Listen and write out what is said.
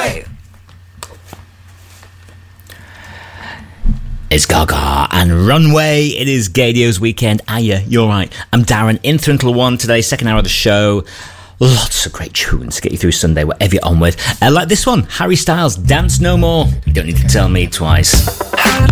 Runway. It's Gaga and Runway. It is Gaydios weekend. You're right. I'm Darren, in for until 1 today, second hour of the show. Lots of great tunes to get you through Sunday, whatever you're on with. Like this one, Harry Styles, Dance No More. You don't need to tell me twice. I